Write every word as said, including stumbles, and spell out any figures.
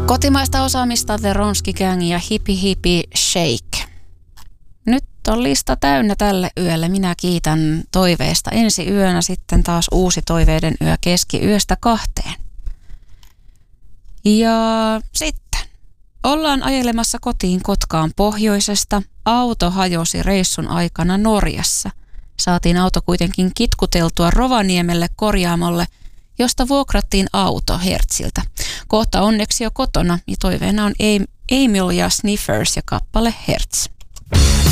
Kotimaista osaamista The Ronski Gang ja Hippie Hippie Shake. Nyt on lista täynnä tälle yölle. Minä kiitän toiveesta. Ensi yönä sitten taas uusi toiveiden yö keskiyöstä kahteen. Ja sitten ollaan ajelemassa kotiin Kotkaan pohjoisesta. Auto hajosi reissun aikana Norjassa. Saatiin auto kuitenkin kitkuteltua Rovaniemelle korjaamolle, josta vuokrattiin auto Hertziltä. Kohta onneksi jo kotona ja toiveena on Emil ja Sniffers ja kappale Hertz.